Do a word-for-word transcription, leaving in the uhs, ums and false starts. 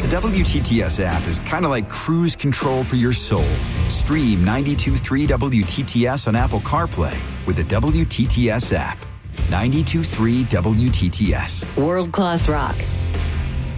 The W T T S app is kind of like cruise control for your soul. Stream ninety-two point three W T T S on Apple CarPlay with the W T T S app. ninety-two point three W T T S. World-class rock